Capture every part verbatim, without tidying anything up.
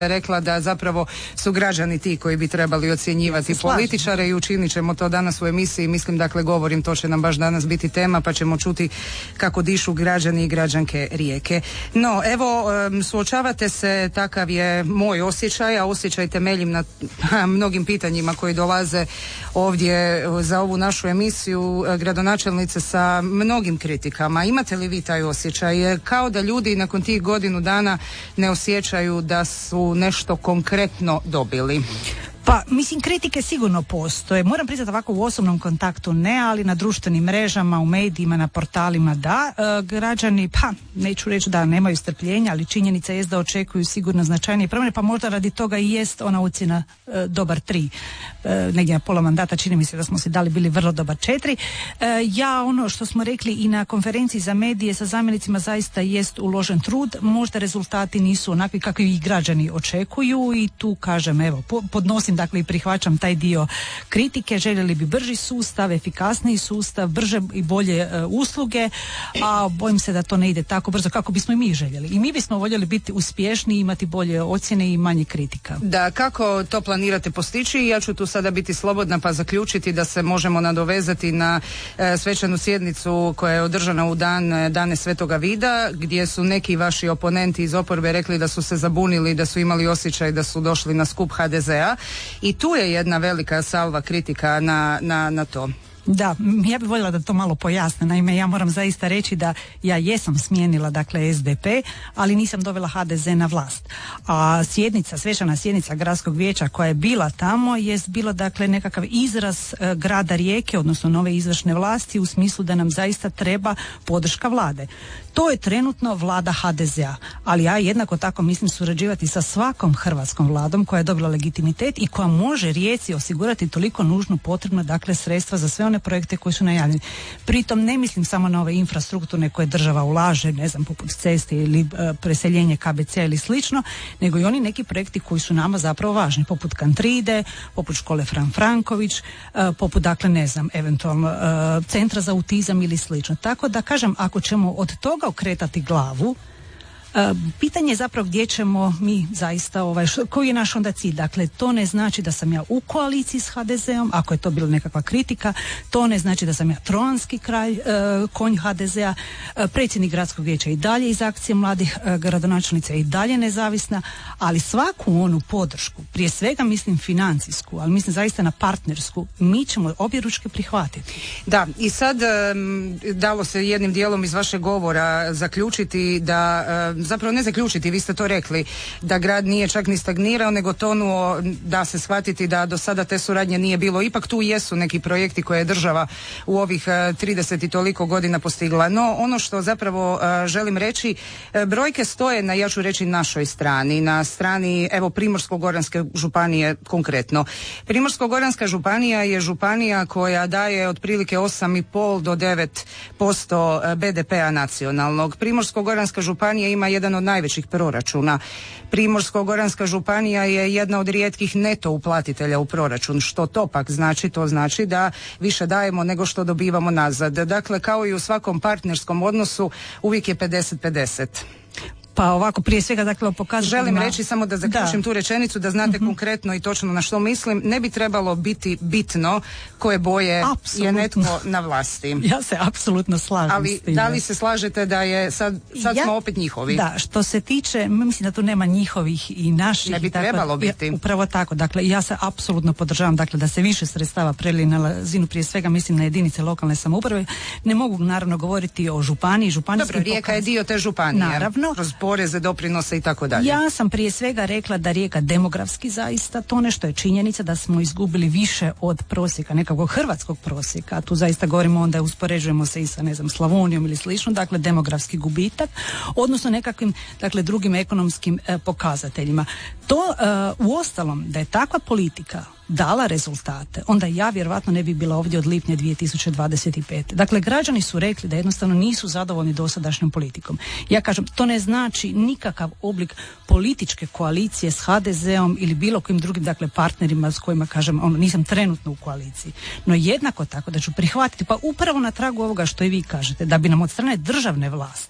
rekla da zapravo su građani ti koji bi trebali ocjenjivati političare i učinit ćemo to danas u emisiji. Mislim, dakle, govorim, to će nam baš danas biti tema, pa ćemo čuti kako dišu građani i građanke Rijeke. No, evo, suočavate se, takav je moj osjećaj, a osjećaj temeljim na mnogim pitanjima koji dolaze ovdje za ovu našu emisiju gradonačelnice sa mnogim kritikama. Imate li vi taj osjećaj? Kao da ljudi nakon tih godinu dana ne osjećaju da su nešto konkretno dobili? Pa, mislim, kritike sigurno postoje. Moram priznati, ovako u osobnom kontaktu ne, ali na društvenim mrežama, u medijima, na portalima da. E, građani, pa, neću reći da nemaju strpljenja, ali činjenica je da očekuju sigurno značajnije promjene, pa možda radi toga i jest ona ocjena e, dobar tri. E, negdje na pola mandata čini mi se da smo si dali bili vrlo dobar četiri. E, ja ono što smo rekli i na konferenciji za medije sa zamjenicima zaista jest uložen trud. Možda rezultati nisu onakvi kakvi ih građani očekuju i tu kažem, evo, po, podnosim dakle i prihvaćam taj dio kritike. Željeli bi brži sustav, efikasniji sustav, brže i bolje uh, usluge, a bojim se da to ne ide tako brzo kako bismo i mi željeli. I mi bismo voljeli biti uspješniji, imati bolje ocjene i manje kritika. Da, kako to planirate postići? Ja ću tu sada biti slobodna pa zaključiti da se možemo nadovezati na e, svečanu sjednicu koja je održana u dan Dane Svetoga Vida, gdje su neki vaši oponenti iz oporbe rekli da su se zabunili, da su imali osjećaj da su došli na skup ha de zea. I tu je jedna velika salva kritika na, na, na to. Da, ja bih voljela da to malo pojasne. Naime, ja moram zaista reći da ja jesam smijenila, dakle, es de pe, ali nisam dovela ha de ze na vlast. A sjednica, svečana sjednica gradskog vijeća koja je bila tamo jest bilo, dakle, nekakav izraz e, grada Rijeke, odnosno nove izvršne vlasti, u smislu da nam zaista treba podrška vlade. To je trenutno vlada ha de zea, ali ja jednako tako mislim surađivati sa svakom hrvatskom vladom koja je dobila legitimitet i koja može Rijeci osigurati toliko nužno potrebno, dakle, sredstva za sve one projekte koji su najavljeni. Pritom ne mislim samo na ove infrastrukturne koje država ulaže, ne znam, poput ceste ili e, preseljenje ka be ce ili slično, nego i oni neki projekti koji su nama zapravo važni, poput Kantride, poput škole Fran Franković, e, poput, dakle, ne znam, eventualno e, centra za autizam ili slično. Tako da, kažem, ako ćemo od toga okretati glavu, Uh, pitanje je zapravo gdje ćemo mi zaista, ovaj, š, koji je naš onda cilj. Dakle, to ne znači da sam ja u koaliciji s ha de zeom, ako je to bila nekakva kritika, to ne znači da sam ja trojanski kralj, uh, konj ha de zea, uh, predsjednik gradskog vijeća i dalje iz akcije mladih uh, gradonačelnica i dalje nezavisna, ali svaku onu podršku, prije svega mislim financijsku, ali mislim zaista na partnersku, mi ćemo objeručke prihvatiti. Da, i sad um, dalo se jednim dijelom iz vašeg govora zaključiti da um, zapravo ne zaključiti, vi ste to rekli, da grad nije čak ni stagnirao, nego tonuo, da se shvatiti da do sada te suradnje nije bilo. Ipak tu jesu neki projekti koje je država u ovih trideset i toliko godina postigla. No, ono što zapravo uh, želim reći, uh, brojke stoje na, ja ću reći, našoj strani, na strani, evo, Primorsko-goranske županije konkretno. Primorsko-goranska županija je županija koja daje otprilike osam i pol do devet posto be de pea nacionalnog. Primorsko-goranska županija ima jedan od najvećih proračuna. Primorsko-goranska županija je jedna od rijetkih neto uplatitelja u proračun. Što to pak znači? To znači da više dajemo nego što dobivamo nazad. Dakle, kao i u svakom partnerskom odnosu, uvijek je pedeset pedeset. Pa ovako, prije svega, dakle, pokazati... Želim reći samo da zaključim da. tu rečenicu, da znate uh-huh. konkretno i točno na što mislim. Ne bi trebalo biti bitno koje boje apsolutno. Je netko na vlasti. Ja se apsolutno slažem ali s tim. Da li se slažete da je sad, sad ja, smo opet njihovi? Da, što se tiče, mislim da tu nema njihovih i naših. Ne bi dakle, trebalo biti. Ja, upravo tako, dakle, ja se apsolutno podržavam, dakle, da se više sredstava prelije na razinu, prije svega mislim na jedinice lokalne samouprave. Ne mogu naravno govoriti o županiji, županijskim. Dobro, Rijeka je dio te županije. Naravno. Kroz poreze, doprinose i tako dalje. Ja sam prije svega rekla da Rijeka demografski zaista to nešto je činjenica da smo izgubili više od prosjeka, nekakvog hrvatskog prosjeka, a tu zaista govorimo onda uspoređujemo se i sa, ne znam, Slavonijom ili slično, dakle demografski gubitak, odnosno nekakvim, dakle, drugim ekonomskim eh, pokazateljima. To uh, u ostalom da je takva politika dala rezultate, onda ja vjerovatno ne bi bila ovdje od lipnja dvije tisuće dvadeset pete. Dakle, građani su rekli da jednostavno nisu zadovoljni dosadašnjom politikom. Ja kažem, to ne znači nikakav oblik političke koalicije s ha de zeom ili bilo kojim drugim, dakle, partnerima s kojima, kažem, ono, nisam trenutno u koaliciji. No jednako tako da ću prihvatiti, pa upravo na tragu ovoga što i vi kažete, da bi nam od strane državne vlasti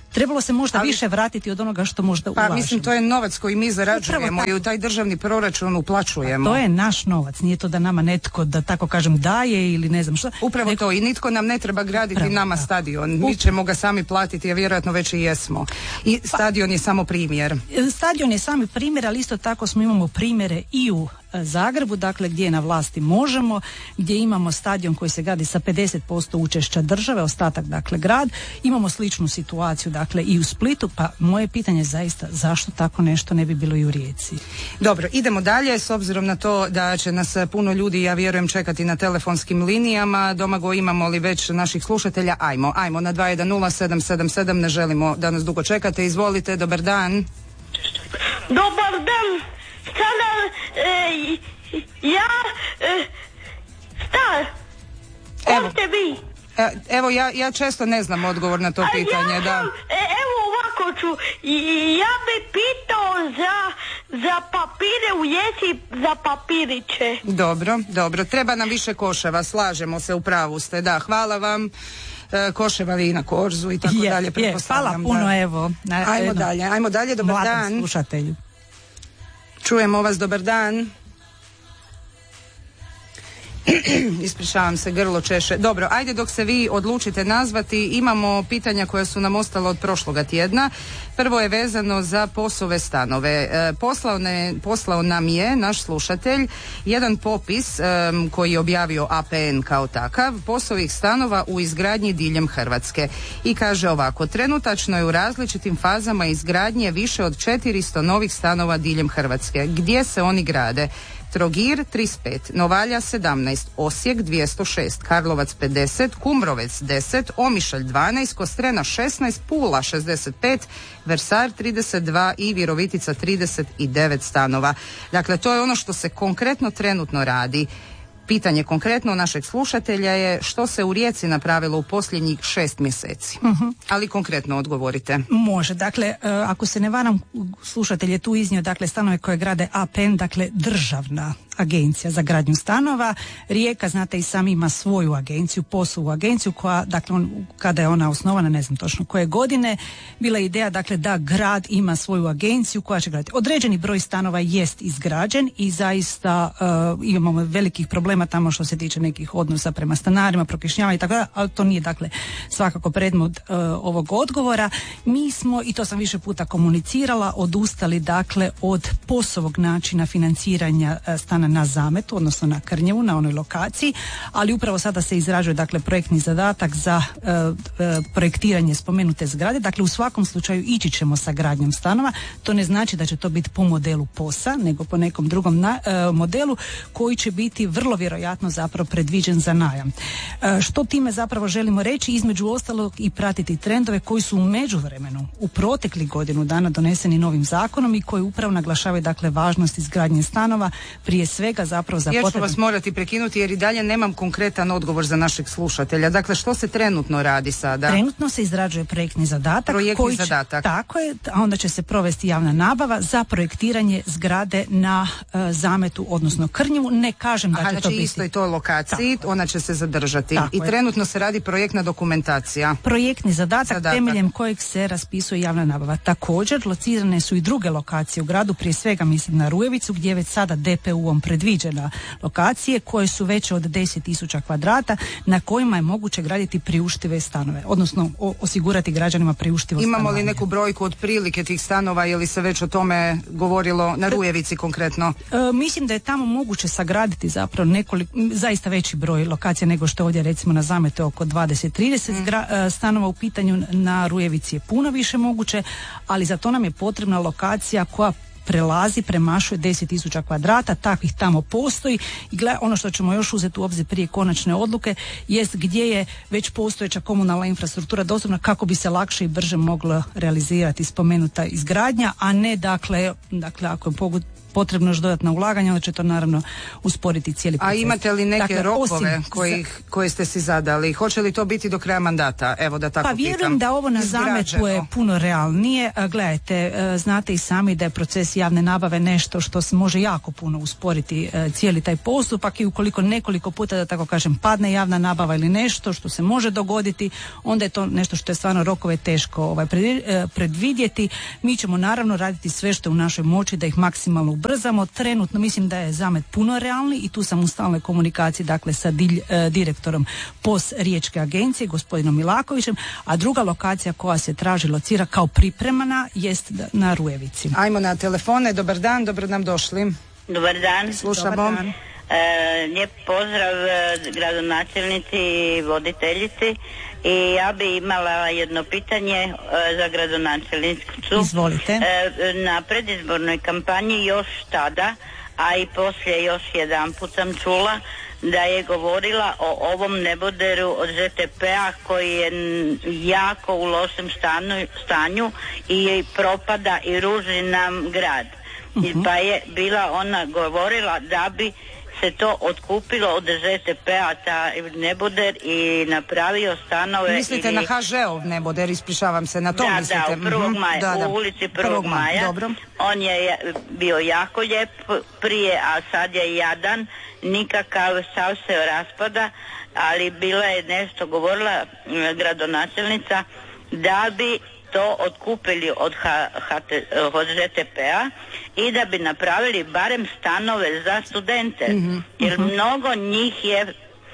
Trebalo se možda Ali, više vratiti od onoga što možda ulažemo. Pa mislim, to je novac koji mi zarađujemo i u taj državni proračun uplaćujemo. Pa to je naš novac, nije to da nama netko, da tako kažem, daje ili ne znam što. Upravo Nek... to, i nitko nam ne treba graditi Upravo, nama da. stadion. Mi ćemo ga sami platiti, a vjerojatno već i jesmo. I pa, stadion je samo primjer. Stadion je sami primjer, ali isto tako smo imamo primjere i u Zagrebu, dakle gdje na vlasti Možemo, gdje imamo stadion koji se gradi sa pedeset posto učešća države, ostatak dakle grad. Imamo sličnu situaciju dakle i u Splitu, pa moje pitanje je zaista zašto tako nešto ne bi bilo i u Rijeci. Dobro, idemo dalje, s obzirom na to da će nas puno ljudi, ja vjerujem, čekati na telefonskim linijama. Domago, imamo li već naših slušatelja? Ajmo, ajmo na dva jedan nula sedam sedam sedam, ne želimo da nas dugo čekate. Izvolite, dobar dan. Dobar dan. Sada, e, ja, e, star, ko ste vi? E, evo, ja, ja često ne znam odgovor na to A pitanje. ja da. sam, e, evo ovako ću, i, ja bi pitao za, za papire u jesi, za papiriće. Dobro, dobro, treba nam više koševa, slažemo se, u pravu ste, da, hvala vam. E, koševa vi na korzu i tako je, dalje. Je, hvala puno, da. Evo. Na, ajmo jedno, dalje, ajmo dalje, dobar mladom dan. Slušatelju. Čujemo vas, dobar dan. Ispričavam se, grlo češe. Dobro, ajde dok se vi odlučite nazvati, imamo pitanja koja su nam ostala od prošloga tjedna. Prvo je vezano za POS-ove stanove. E, poslao, ne, poslao nam je naš slušatelj jedan popis e, koji je objavio A P N kao takav, POS-ovih stanova u izgradnji diljem Hrvatske. I kaže ovako, trenutačno je u različitim fazama izgradnje više od četiristo novih stanova diljem Hrvatske. Gdje se oni grade? Trogir trideset pet, Novalja sedamnaest, Osijek dvjesto šest, Karlovac pedeset, Kumrovec deset, Omišalj dvanaest, Kostrena šesnaest, Pula šezdeset pet, Vrsar trideset dva i Virovitica trideset devet stanova. Dakle, to je ono što se konkretno trenutno radi. Pitanje konkretno našeg slušatelja je što se u Rijeci napravilo u posljednjih šest mjeseci. Uh-huh. Ali konkretno odgovorite. Može, dakle, ako se ne varam, slušatelj je tu iznio, dakle, stanove koje grade A P N, dakle, državna agencija za gradnju stanova. Rijeka, znate i sami, ima svoju agenciju, POS-ovu agenciju koja, dakle, on, kada je ona osnovana, ne znam točno koje godine, bila je ideja, dakle, da grad ima svoju agenciju koja će graditi. Određeni broj stanova jest izgrađen i zaista uh, imamo velikih problema tamo što se tiče nekih odnosa prema stanarima, prokišnjavanja i tako da, ali to nije, dakle, svakako predmet uh, ovog odgovora. Mi smo, i to sam više puta komunicirala, odustali, dakle, od POS-ovog načina financiranja uh, stana na zametu, odnosno na Krnjevu, na onoj lokaciji, ali upravo sada se izrađuje, dakle, projektni zadatak za uh, uh, projektiranje spomenute zgrade. Dakle, u svakom slučaju ići ćemo sa gradnjom stanova. To ne znači da će to biti po modelu POS-a, nego po nekom drugom na, uh, modelu koji će biti vrlo vjerojatno zapravo predviđen za najam. Uh, što time zapravo želimo reći? Između ostalog i pratiti trendove koji su u međuvremenu u proteklih godinu dana doneseni novim zakonom i koji upravo naglašavaju, dakle, važnost izgradnje stanova, prije svega zapravo za potrebe. Ja ću vas morati prekinuti jer i dalje nemam konkretan odgovor za našeg slušatelja. Dakle, što se trenutno radi sada? Trenutno se izrađuje projektni zadatak. Projektni koji će, zadatak. Tako je, a onda će se provesti javna nabava za projektiranje zgrade na uh, zametu, odnosno Krnjevu. Ne kažem da Aha, će znači to biti. istoj toj lokaciji, tako, ona će se zadržati. tako I je. trenutno se radi projektna dokumentacija. Projektni zadatak, zadatak temeljem kojeg se raspisuje javna nabava. Također, locirane su i druge lokacije u gradu, prije svega mislim na Rujevicu, gdje je već sada D P U-om predviđena lokacije koje su veće od deset tisuća kvadrata na kojima je moguće graditi priuštive stanove, odnosno o, osigurati građanima priuštivo stanovanje. Imamo li neku brojku otprilike tih stanova ili se već o tome govorilo na Rujevici konkretno? E, mislim da je tamo moguće sagraditi zapravo nekoliko, zaista veći broj lokacija nego što ovdje recimo na Zametu oko dvadeset trideset mm. Zgra, stanova u pitanju. Na Rujevici je puno više moguće, ali za to nam je potrebna lokacija koja prelazi, premašuje deset tisuća kvadrata, takvih tamo postoji i gleda, ono što ćemo još uzeti u obzir prije konačne odluke jest gdje je već postojeća komunalna infrastruktura dostupna kako bi se lakše i brže mogla realizirati spomenuta izgradnja, a ne dakle, dakle ako je potrebno još dodatna ulaganja, onda će to naravno usporiti cijeli proces. A imate li neke dakle, rokove koji, koje ste si zadali? Hoće li to biti do kraja mandata? Evo da tako pa vjerujem pitam. da ovo na Izgrađeno. Zametu je puno realnije. Gledajte, znate i sami da je proces javne nabave nešto što se može jako puno usporiti e, cijeli taj postupak i ukoliko nekoliko puta, da tako kažem, padne javna nabava ili nešto što se može dogoditi, onda je to nešto što je stvarno rokove teško ovaj, predvidjeti. Mi ćemo naravno raditi sve što je u našoj moći da ih maksimalno ubrzamo. Trenutno mislim da je zamet puno realni i tu sam u stalnoj komunikaciji, dakle sa dilj, e, direktorom P O S Riječke agencije, gospodinom Milakovićem, a druga lokacija koja se traži locira kao pripremana jest na Rujevici. Ajmo na telefone. Dobar dan, dobro nam došli. Dobar dan. Slušamo. Dobar dan. E, lijep pozdrav gradonačelnici i voditeljici. I ja bi imala jedno pitanje e, za gradonačelnicu. Izvolite. E, na predizbornoj kampanji još tada, a i poslije još jedan put sam čula da je govorila o ovom neboderu od Z T P-a koji je jako u lošem stanu, stanju i propada i ruži nam grad. Uh-huh. Pa je bila ona govorila da bi se to otkupilo od Z T P-a ta neboder i napravio stanove. Mislite ili... na H Ž-ov neboder, ispričavam se, na to da, mislite? Da, u prvog mm-hmm. maja, da, da. u ulici prvog maja. Dobro. On je bio jako lijep prije, a sad je jadan, nikakav, sav se raspada, ali bila je nešto govorila gradonačelnica da bi to otkupili od, H, HT, od Z T P-a i da bi napravili barem stanove za studente, mm-hmm. jer mnogo njih je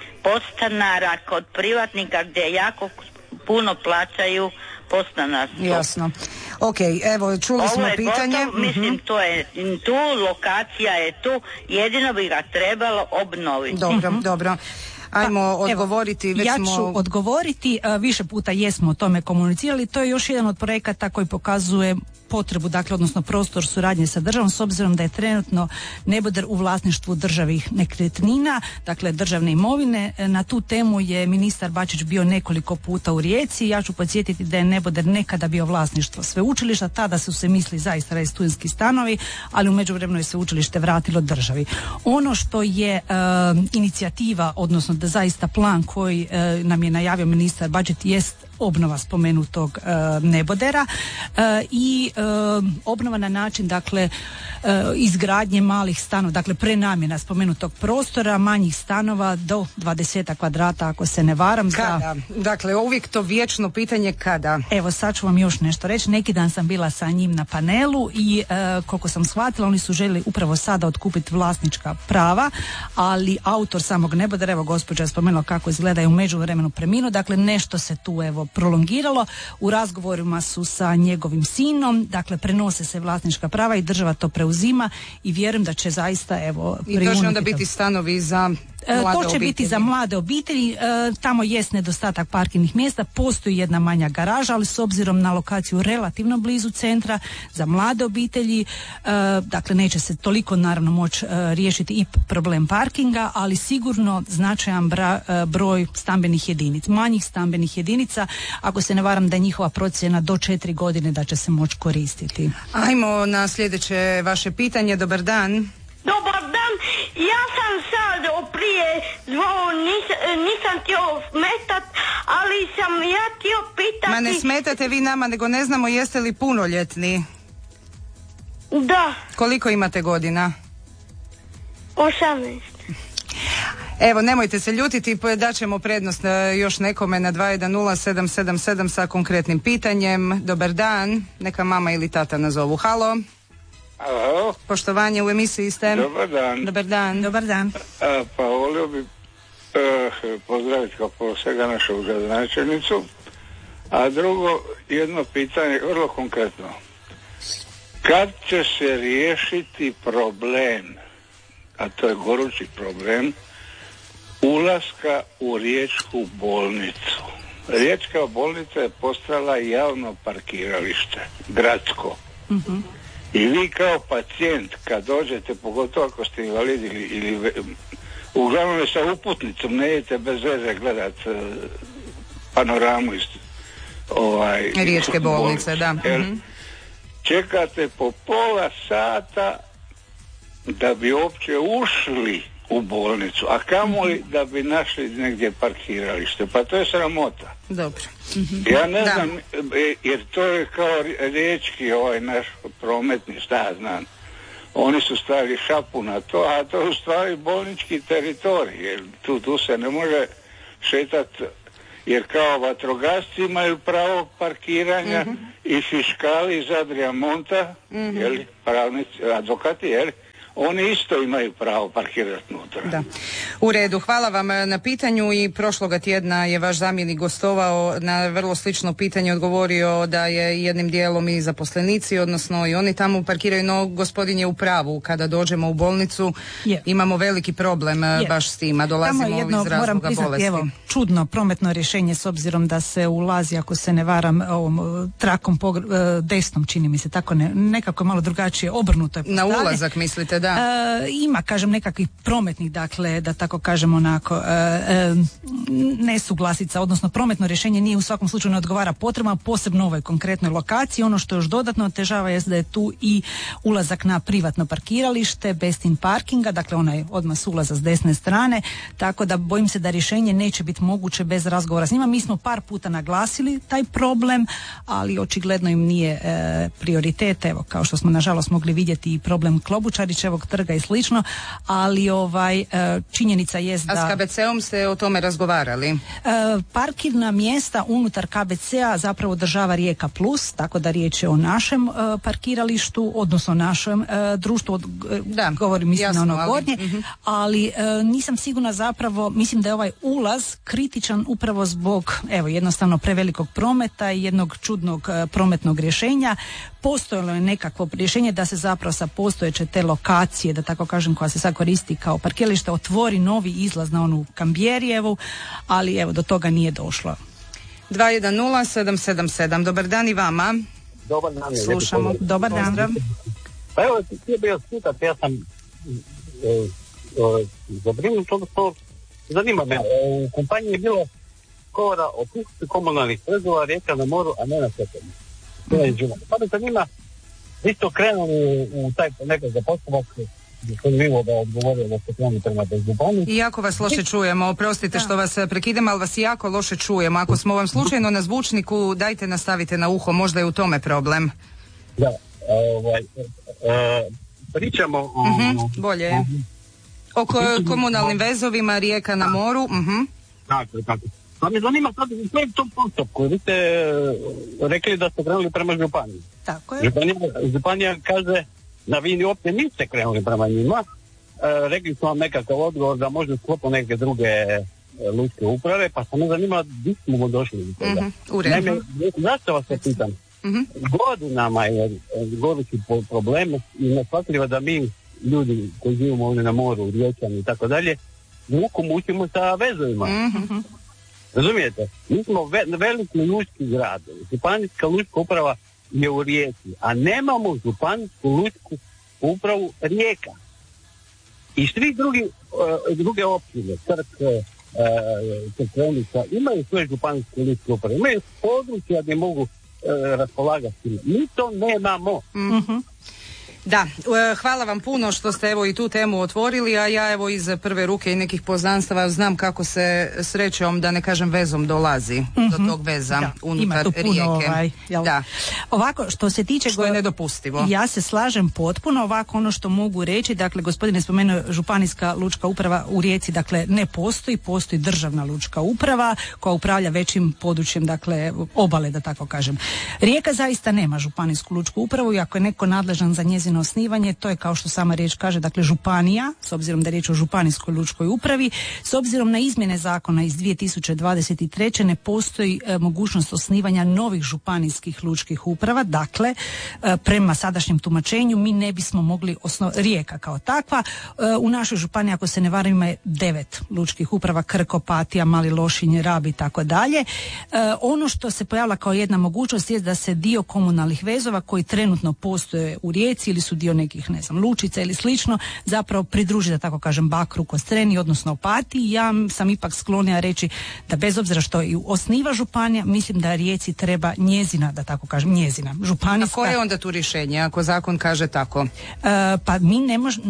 podstanara kod privatnika gdje jako puno plaćaju podstanarstvo. Jasno. Ok, evo, čuli Ovo smo je pitanje. Gotov, mislim, mm-hmm. to je tu, lokacija je tu, jedino bi ga trebalo obnoviti. Dobro, mm-hmm. dobro. Ajmo pa, odgovoriti. Evo, već ja smo... ću odgovoriti, više puta jesmo o tome komunicirali, to je još jedan od projekata koji pokazuje potrebu, dakle, odnosno prostor suradnje sa državom, s obzirom da je trenutno neboder u vlasništvu državnih nekretnina, dakle državne imovine. Na tu temu je ministar Bačić bio nekoliko puta u Rijeci. Ja ću podsjetiti da je neboder nekada bio vlasništvo sveučilišta, tada su se misli zaista raditi studentski stanovi, ali u međuvremenu je sveučilište vratilo državi. Ono što je e, inicijativa, odnosno da zaista plan koji e, nam je najavio ministar Bačić jest obnova spomenutog e, nebodera e, i e, obnova na način, dakle, e, izgradnje malih stanova, dakle prenamjena spomenutog prostora, manjih stanova do dvadeset kvadrata, ako se ne varam. Kada? Za... Dakle, uvijek to vječno pitanje kada? Evo, sad ću vam još nešto reći. Neki dan sam bila sa njim na panelu i e, koliko sam shvatila, oni su željeli upravo sada otkupiti vlasnička prava, ali autor samog nebodera, evo gospođa je spomenula kako izgleda, je u međuvremenu preminuo, dakle nešto se tu evo prolongiralo. U razgovorima su sa njegovim sinom, dakle prenose se vlasnička prava i država to preuzima i vjerujem da će zaista evo i to će onda biti stanovi za E, to će obitelji. biti za mlade obitelji, e, tamo jest nedostatak parkirnih mjesta, postoji jedna manja garaža, ali s obzirom na lokaciju relativno blizu centra za mlade obitelji, e, dakle neće se toliko naravno moći e, riješiti i problem parkinga, ali sigurno značajan bra, e, broj stambenih jedinica, manjih stambenih jedinica, ako se ne varam da je njihova procjena do četiri godine da će se moći koristiti. Ajmo na sljedeće vaše pitanje. Dobar dan. Dobar dan, ja sam sad prije zvao, nis, nisam htio smetat, ali sam ja htio pitati... Ma ne smetate vi nama, nego ne znamo jeste li punoljetni. Da. Koliko imate godina? osamnaest. Evo, nemojte se ljutiti, daćemo prednost još nekome na dva jedan nula sedam sedam sedam sa konkretnim pitanjem. Dobar dan, neka mama ili tata nazovu. Halo. Halo. Poštovanje, u emisiji ste. Dobar dan. Dobar dan. Dobar dan. A, pa volio bi eh, pozdraviti kao prvo svega našu gradonačelnicu, a drugo jedno pitanje vrlo konkretno. Kad će se riješiti problem, a to je gorući problem, ulaska u riječku bolnicu? Riječka bolnica je postala javno parkiralište, gradsko. Mhm. I vi kao pacijent kad dođete, pogotovo ako ste invalidi ili, ili uglavnom je sa uputnicom, ne idete bez veze gledat uh, panoramu iz ovaj, Riječke bolnice, da. Jer mm-hmm. čekate po pola sata da bi uopće ušli u bolnicu, a kamoli da bi našli negdje parkiralište, pa to je sramota. Dobro. Mm-hmm. Ja ne da. znam, jer to je kao riječki ovaj naš prometni, šta ja znam. Oni su stavili šapu na to, a to je u stvari bolnički teritorij, jer tu, tu se ne može šetati, jer kao vatrogasci imaju pravo parkiranja mm-hmm. i fiškali iz Adriamonta, mm-hmm. jeli, pravnici, advokati, jeli, oni isto imaju pravo parkirati unutra. Da. U redu, hvala vam na pitanju i prošloga tjedna je vaš zamjenik gostovao na vrlo slično pitanje, odgovorio da je jednim dijelom i zaposlenici, odnosno i oni tamo parkiraju, no gospodin je u pravu, kada dođemo u bolnicu je. imamo veliki problem je. baš s tim, a dolazimo jedno, iz razloga priznati, bolesti. Evo, čudno prometno rješenje s obzirom da se ulazi, ako se ne varam, ovom trakom pogr- desnom, čini mi se, tako ne, nekako malo drugačije, obrnuto je postavlje. Na ulazak mislite, da? E, ima, kažem, nekakvih prometnih, dakle, da tako kažem onako, e, e, nesuglasica, odnosno prometno rješenje nije u svakom slučaju ne odgovara potrebama, posebno ovoj konkretnoj lokaciji. Ono što još dodatno otežava je da je tu i ulazak na privatno parkiralište, best in parkinga, dakle onaj odmah s ulaza s desne strane, tako da bojim se da rješenje neće biti moguće bez razgovora s njima. Mi smo par puta naglasili taj problem, ali očigledno im nije e, prioritet, evo, kao što smo nažalost mogli vidjeti i problem Klobučarićevog trga i slično, ali ovaj e, činjenica jest da... A s K B C-om ste o tome razgovarali? E, parkirna mjesta unutar K B C-a zapravo država Rijeka Plus, tako da riječ je o našem e, parkiralištu, odnosno našem e, društvu, od, e, da, govorim mislim jasno, na ono gornje, ali, uh-huh. ali e, nisam sigurna zapravo, mislim da je ovaj ulaz kritičan upravo zbog, evo, jednostavno prevelikog prometa i jednog čudnog e, prometnog rješenja. Postojalo je nekakvo rješenje da se zapravo sa postojeće te lokacije, da tako kažem, koja se sad koristi kao parkiralište, otvori novi izlaz na onu Kambjerijevu, ali evo, do toga nije došlo. dva jedan nula sedam sedam sedam. Dobar dan i vama. Dobar dan. Slušamo. Dobar dan. Pa evo, ti je bio spitat, ja sam e, e, zabrinut, odnosno zanima me, u kompaniji je bilo govora o pusti komunalnih vezova Rijeka na moru, a ne na Svetom. To je život. Pa me zanima, vi ste okrenuli u taj nekakav postupak, gospodin Vivo da je odgovorio da ste krenuli prema Županiji. I jako vas loše čujemo, oprostite da. što vas prekidam, ali vas jako loše čujemo. Ako smo vam slučajno na zvučniku, dajte nastavite na uho, možda je u tome problem. Da, ovaj, e, pričamo o... Uh-huh, bolje je. O ko- komunalnim vezovima Rijeka na moru. Uh-huh. Tako, tako. Pa me zanima sad u kojem tom postupku, vi ste rekli da ste krenuli prema Županiji. Tako je. Županija, Županija kaže da vi ni uopće niste krenuli prema njima. E, rekli su vam nekakav odgovor da možda sklopu neke druge e, lučke uprave, pa sam me zanima gdje smo došli do toga. Mm-hmm, u redu. Naime, zašto vas se pitam? Mm-hmm. Godinama je gorući problem i neshvatljivo da mi, ljudi koji živimo ovdje na moru, Riječani i tako dalje, vuku mučimo sa vezovima. Mm-hmm. Razumijete? Mi smo ve, veliki lučki grad. Županijska lučka uprava je u Rijeci, a nemamo županijsku lučku upravu Rijeka. I svi drugi, uh, druge općine, Crkve, uh, Crkvenica, imaju svoje županijske lučke uprave. Imaju područja gdje mogu uh, raspolagati. Mi to nemamo. Mm-hmm. Da, hvala vam puno što ste evo i tu temu otvorili, a ja evo iz prve ruke i nekih poznanstava znam kako se srećom, da ne kažem vezom, dolazi mm-hmm. do tog veza da, unutar Rijeke. Ovaj, da. Ovako, što se tiče... Što je nedopustivo. Ja se slažem potpuno, ovako ono što mogu reći, dakle, gospodine spomenuo, županijska lučka uprava u Rijeci, dakle, ne postoji, postoji državna lučka uprava koja upravlja većim područjem, dakle, obale, da tako kažem. Rijeka zaista nema županijsku lučku upravu i ako je neko nadležan za njezin osnivanje, to je kao što sama riječ kaže, dakle županija, s obzirom da je riječ o županijskoj lučkoj upravi. S obzirom na izmjene zakona iz dvije tisuće dvadeset treće ne postoji e, mogućnost osnivanja novih županijskih lučkih uprava, dakle e, prema sadašnjem tumačenju mi ne bismo mogli osnovati, Rijeka kao takva, e, u našoj županiji ako se ne varam ima je devet lučkih uprava, Krk, Opatija, Mali Lošinj, Rab i tako dalje. E, ono što se pojavila kao jedna mogućnost je da se dio komunalnih vezova koji trenutno postoje u Rijeci ili su dio nekih, ne znam, lučica ili slično, zapravo pridruži, da tako kažem, Bakru, Kostreni, odnosno Opatiji. Ja sam ipak sklonija reći da bez obzira što i osniva županija, mislim da Rijeci treba njezina, da tako kažem, njezina županijska. A koje je onda tu rješenje, ako zakon kaže tako? E, pa mi ne možemo,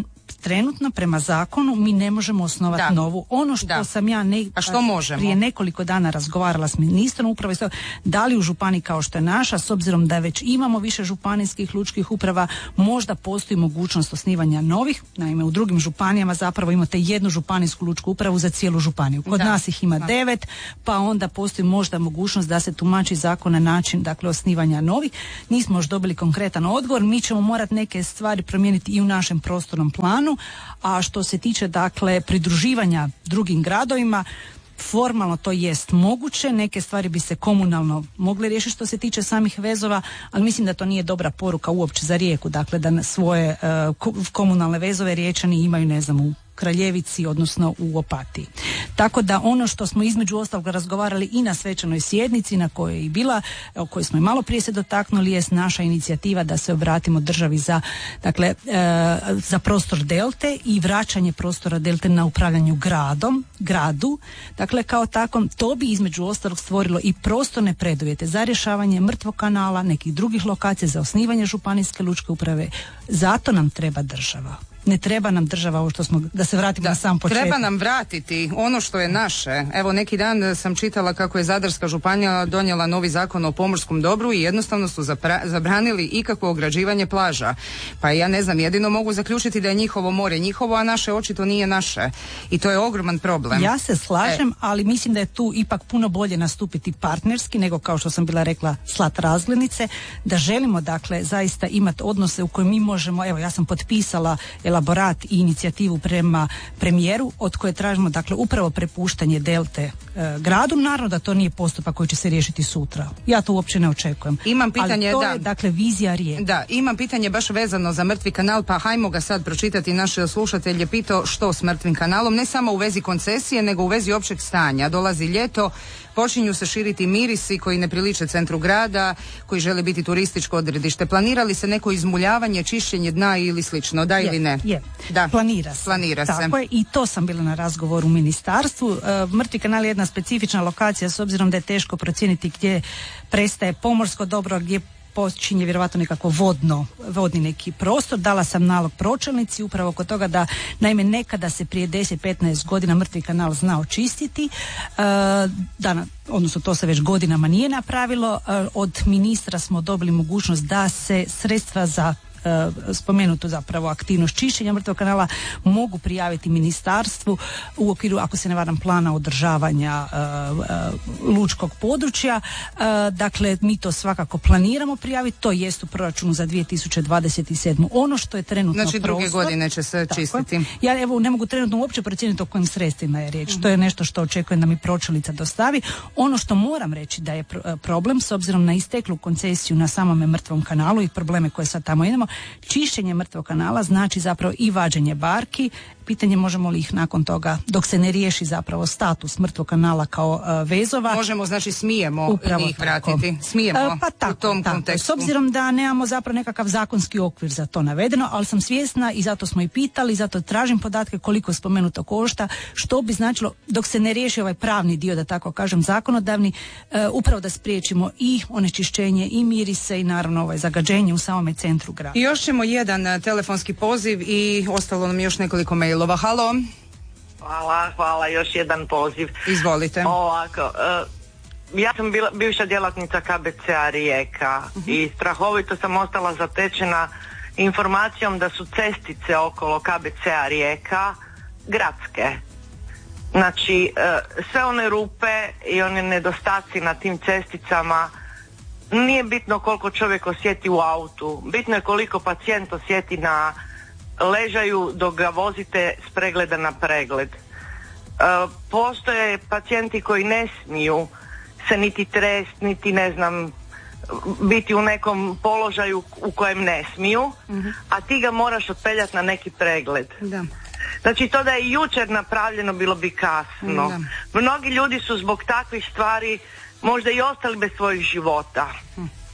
trenutno prema zakonu mi ne možemo osnovati da. novu. Ono što da. sam ja ne, A što možemo? prije nekoliko dana razgovarala s ministrom uprave, da li u županiji kao što je naša, s obzirom da već imamo više županijskih lučkih uprava, možda postoji mogućnost osnivanja novih. Naime, u drugim županijama zapravo imate jednu županijsku lučku upravu za cijelu županiju. Kod da. nas ih ima da. devet, pa onda postoji možda mogućnost da se tumači zakon na način, dakle, osnivanja novih. Nismo još dobili konkretan odgovor. Mi ćemo morati neke stvari promijeniti i u našem prostornom planu, a što se tiče, dakle, pridruživanja drugim gradovima, formalno to jest moguće, neke stvari bi se komunalno mogle riješiti što se tiče samih vezova, ali mislim da to nije dobra poruka uopće za Rijeku, dakle da svoje uh, komunalne vezove Riječani imaju, ne znam, u Kraljevici, odnosno u Opatiji. Tako da ono što smo između ostalog razgovarali i na svečanoj sjednici na kojoj je i bila, o kojoj smo i malo prije se dotaknuli, jest naša inicijativa da se obratimo državi za, dakle, e, za prostor Delte i vraćanje prostora Delte na upravljanju gradom, gradu. Dakle, kao takvom, to bi između ostalog stvorilo i prostorne preduvjete za rješavanje mrtvog kanala, nekih drugih lokacija, za osnivanje županijske lučke uprave. Zato nam treba država. Ne treba nam država, ovo što smo, da se vratimo da, na sam početak. Treba nam vratiti ono što je naše. Evo, neki dan sam čitala kako je Zadarska županija donijela novi zakon o pomorskom dobru i jednostavno su zapra- zabranili ikakvo ograđivanje plaža. Pa ja ne znam, jedino mogu zaključiti da je njihovo more njihovo, a naše očito nije naše. I to je ogroman problem. Ja se slažem, e. ali mislim da je tu ipak puno bolje nastupiti partnerski nego, kao što sam bila rekla, slat razglednice, da želimo, dakle, zaista imati odnose u kojima mi možemo, evo, ja sam potpisala elaborat i inicijativu prema premijeru od koje tražimo, dakle, upravo prepuštanje Delte e, gradu. Naravno da to nije postupak koji će se riješiti sutra. Ja to uopće ne očekujem. Imam pitanje, ali to da. je, dakle, vizija Rijeke. Da, imam pitanje baš vezano za mrtvi kanal, pa hajmo ga sad pročitati. Naš slušatelj je pitao što s mrtvim kanalom, ne samo u vezi koncesije, nego u vezi općeg stanja. Dolazi ljeto, počinju se širiti mirisi koji ne priliče centru grada, koji žele biti turističko odredište. Planira li se neko izmuljavanje, čišćenje dna ili slično, da ili je, ne? Je, da. planira se. Planira Tako se. je, i to sam bila na razgovoru u ministarstvu. E, mrtvi kanal je jedna specifična lokacija s obzirom da je teško procijeniti gdje prestaje pomorsko dobro, gdje počinje vjerovatno nekako vodno, vodni neki prostor. Dala sam nalog pročelnici upravo kod toga da, naime, nekada se prije deset do petnaest godina mrtvi kanal znao čistiti, e, da, odnosno to se već godinama nije napravilo. E, od ministra smo dobili mogućnost da se sredstva za spomenutu zapravo aktivnost čišćenja mrtvog kanala mogu prijaviti ministarstvu u okviru, ako se ne varam, plana održavanja uh, uh, lučkog područja. Uh, dakle, mi to svakako planiramo prijaviti, to jest u proračunu za dvije tisuće dvadeset sedmu. Ono što je trenutno znači druge prostor, godine će se tako, čistiti. Ja evo ne mogu trenutno uopće procijeniti o kojim sredstvima je riječ. Uh-huh. To je nešto što očekujem da mi pročelnica dostavi. Ono što moram reći da je problem, s obzirom na isteklu koncesiju na samome mrtvom kanalu i probleme koje sad tamo idemo, čišćenje mrtvog kanala znači zapravo i vađenje barki. Pitanje možemo li ih nakon toga, dok se ne riješi zapravo status mrtvog kanala kao uh, vezova. Možemo, znači smijemo upravo ih tako. vratiti. Smijemo uh, pa tako, u tom tako. kontekstu. S obzirom da nemamo zapravo nekakav zakonski okvir za to navedeno, ali sam svjesna i zato smo i pitali, zato tražim podatke koliko spomenuto košta, što bi značilo dok se ne riješi ovaj pravni dio, da tako kažem, zakonodavni, uh, upravo da spriječimo i onečišćenje i mirise i naravno ovaj zagađenje u samome centru grada. I još ćemo jedan uh, telefonski poziv i ostalo nam još nekoliko mailova. Halo. Hvala, hvala, još jedan poziv. Izvolite. Ovako, uh, ja sam bila bivša djelatnica K B C-a Rijeka uh-huh. i strahovito sam ostala zatečena informacijom da su cestice okolo K B C-a Rijeka gradske. Znači, uh, sve one rupe i one nedostaci na tim cesticama, nije bitno koliko čovjek osjeti u autu, bitno je koliko pacijent osjeti na ležaju dok ga vozite s pregleda na pregled. E, postoje pacijenti koji ne smiju se niti trest, niti ne znam, biti u nekom položaju u kojem ne smiju, uh-huh. a ti ga moraš otpeljati na neki pregled. Da. Znači, to da je jučer napravljeno bilo bi kasno. Da. Mnogi ljudi su zbog takvih stvari možda i ostali bez svojih života. Hm.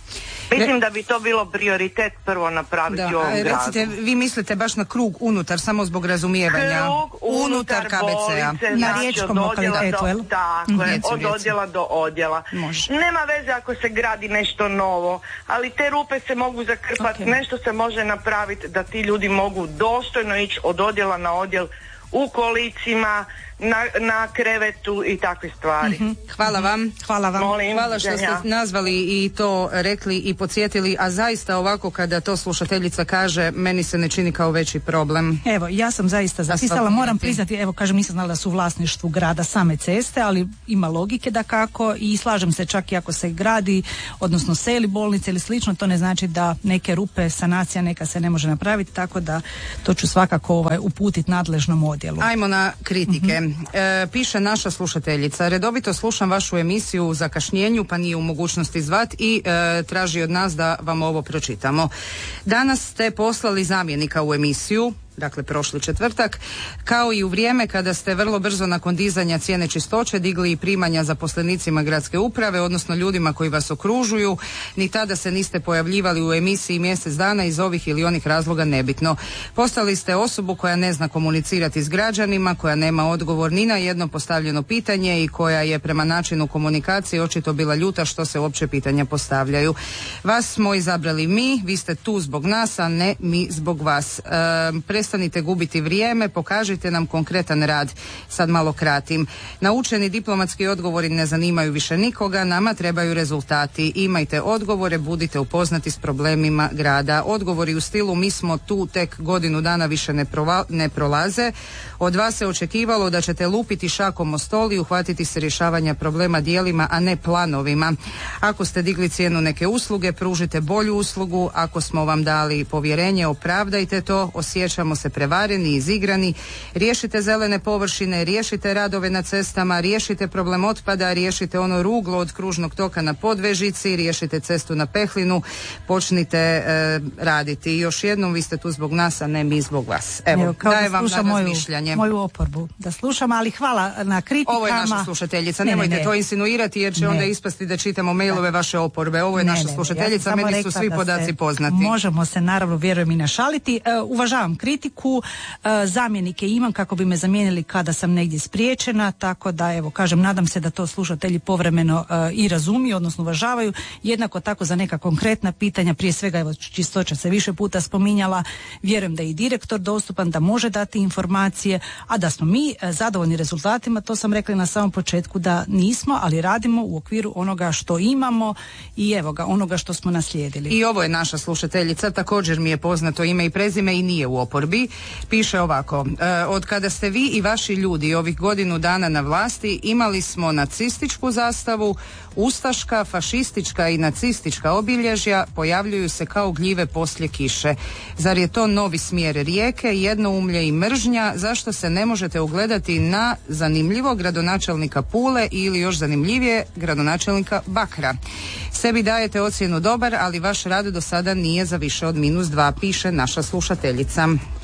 Mislim da bi to bilo prioritet prvo napraviti da, u ovom gradu. Recite, vi mislite baš na krug unutar, samo zbog razumijevanja? Krug unutar, unutar K B C-a. Na znači, riječkom lokalitetu, jel? Tako mm-hmm. je, od odjela do odjela. Može. Nema veze ako se gradi nešto novo, ali te rupe se mogu zakrpati, okay. Nešto se može napraviti da ti ljudi mogu dostojno ići od odjela na odjel u kolicima, na, na krevetu i takve stvari. Mm-hmm. Hvala vam. Hvala vam. Molim, Hvala što ste nazvali i to rekli i podsjetili, a zaista ovako kada to slušateljica kaže, meni se ne čini kao veći problem. Evo, ja sam zaista zapisala, moram priznati, evo kažem, nisam znala da su u vlasništvu grada same ceste, ali ima logike da kako i slažem se, čak i ako se gradi, odnosno seli bolnice ili slično, to ne znači da neke rupe, sanacija neka se ne može napraviti, tako da to ću svakako ovaj, uputiti nadležnom odjelu. Ajmo na kritike. Mm-hmm. E, piše naša slušateljica, redovito slušam vašu emisiju u zakašnjenju pa nije u mogućnosti zvat i e, traži od nas da vam ovo pročitamo. Danas ste poslali zamjenika u emisiju, dakle prošli četvrtak, kao i u vrijeme kada ste vrlo brzo nakon dizanja cijene čistoće digli i primanja zaposlenicima gradske uprave, odnosno ljudima koji vas okružuju, ni tada se niste pojavljivali u emisiji mjesec dana iz ovih ili onih razloga, nebitno. Postali ste osobu koja ne zna komunicirati s građanima, koja nema odgovor ni na jedno postavljeno pitanje i koja je prema načinu komunikacije očito bila ljuta što se uopće pitanja postavljaju. Vas smo izabrali mi, vi ste tu zbog nas, a ne mi zbog vas. E, Prestanite gubiti vrijeme, pokažite nam konkretan rad. Sad malo kratim. Naučeni diplomatski odgovori ne zanimaju više nikoga, nama trebaju rezultati. Imajte odgovore, budite upoznati s problemima grada. Odgovori u stilu mi smo tu tek godinu dana više ne, prova, ne prolaze. Od vas se očekivalo da ćete lupiti šakom o stol i uhvatiti se rješavanja problema dijelima, a ne planovima. Ako ste digli cijenu neke usluge, pružite bolju uslugu. Ako smo vam dali povjerenje, opravdajte to. Osjećamo se prevareni, izigrani. Riješite zelene površine, riješite radove na cestama, riješite problem otpada, riješite ono ruglo od kružnog toka na Podvežici, riješite cestu na Pehlinu, počnite e, raditi. I još jednom, vi ste tu zbog nas, a ne mi zbog vas. Evo, Evo daje vam na razmišljanje. Moju oporbu da slušam, ali hvala na kritikama. Ovo je naša slušateljica, ne, nemojte ne, ne. to insinuirati jer će ne. onda ispasti da čitamo mailove vaše oporbe. Ovo je ne, naša ne, slušateljica, ja meni su svi podaci poznati. Možemo se naravno, vjerujem, i našaliti. Uh, uvažavam kritiku, uh, zamjenike imam kako bi me zamijenili kada sam negdje spriječena, tako da evo kažem, nadam se da to slušatelji povremeno uh, i razumiju, odnosno uvažavaju. Jednako tako za neka konkretna pitanja, prije svega evo čistoća se više puta spominjala, vjerujem da je i direktor dostupan, da može dati informacije, a da smo mi uh, zadovoljni rezultatima, to sam rekla na samom početku da nismo, ali radimo u okviru onoga što imamo i evo ga, onoga što smo naslijedili. I ovo je naša slušateljica, također mi je poznato ime i prezime i nije u oporbi. Piše ovako, e, od kada ste vi i vaši ljudi ovih godinu dana na vlasti, imali smo nacističku zastavu, ustaška, fašistička i nacistička obilježja pojavljuju se kao gljive poslije kiše. Zar je to novi smjer rijeke, jednoumlje i mržnja? Zašto se ne možete ugledati na zanimljivog gradonačelnika Pule ili još zanimljivije gradonačelnika Bakra? Sebi dajete ocjenu dobar, ali vaš rad do sada nije za više od minus dva, piše naša slušateljica.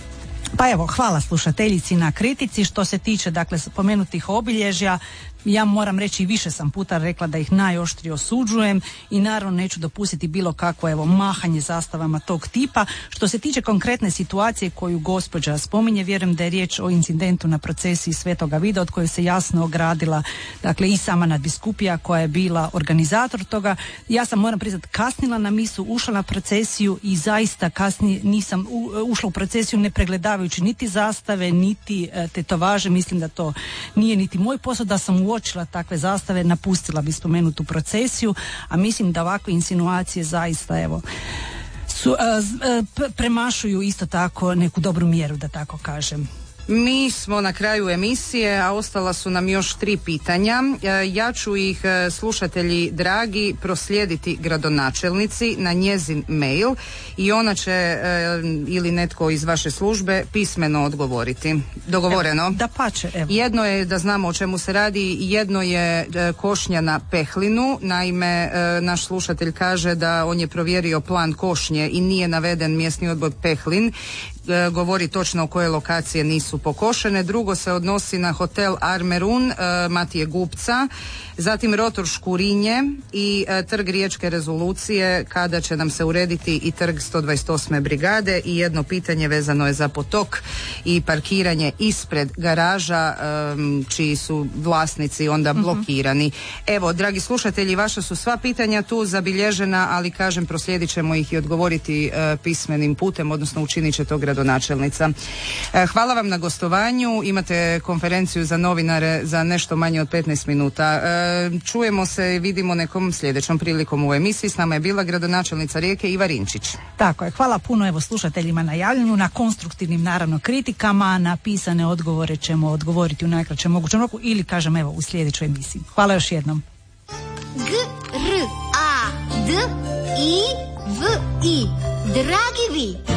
Pa evo, hvala slušateljici na kritici. Što se tiče, dakle, spomenutih obilježja, ja moram reći i više sam puta rekla da ih najoštrije osuđujem i naravno neću dopustiti bilo kakvo evo mahanje zastavama tog tipa. Što se tiče konkretne situacije koju gospođa spominje, vjerujem da je riječ o incidentu na procesiji Svetoga Vida od koje se jasno ogradila, dakle, i sama nadbiskupija koja je bila organizator toga. Ja sam, moram priznati, kasnila na misu, ušla na procesiju i zaista kasnije nisam u, ušla u procesiju ne pregledavajući niti zastave, niti e, tetovaže. Mislim da to nije niti moj posao, da sam uočila takve zastave, napustila bi spomenutu procesiju, a mislim da ovakve insinuacije zaista evo su, uh, uh, premašuju isto tako neku dobru mjeru, da tako kažem. Mi smo na kraju emisije, a ostala su nam još tri pitanja. Ja ću ih, slušatelji dragi, proslijediti gradonačelnici na njezin mail i ona će ili netko iz vaše službe pismeno odgovoriti. Dogovoreno? Evo, da pače, evo. Jedno je da znamo o čemu se radi, jedno je košnja na Pehlinu. Naime, naš slušatelj kaže da on je provjerio plan košnje i nije naveden mjesni odbor Pehlin. e, govori točno koje lokacije nisu pokošene. Drugo se odnosi na hotel Armerun e, Matije Gupca, zatim rotor Škurinje i e, trg Riječke rezolucije, kada će nam se urediti i trg sto dvadeset osme brigade. I jedno pitanje vezano je za potok i parkiranje ispred garaža e, čiji su vlasnici onda blokirani. Evo, dragi slušatelji, vaša su sva pitanja tu zabilježena, ali kažem, proslijedit ćemo ih i odgovoriti e, pismenim putem, odnosno učinit će to gradonačelnica. E, hvala vam na gostovanju. Imate konferenciju za novinare za nešto manje od petnaest minuta. E, čujemo se i vidimo nekom sljedećom prilikom u emisiji. S nama je bila gradonačelnica Rijeke Iva Rinčić. Tako je. Hvala puno evo slušateljima na javljanju, na konstruktivnim naravno kritikama, na pisane odgovore ćemo odgovoriti u najkraćem mogućem roku ili kažem evo u sljedećoj emisiji. Hvala još jednom. G, R, A, D, I, V, I. Dragi vi,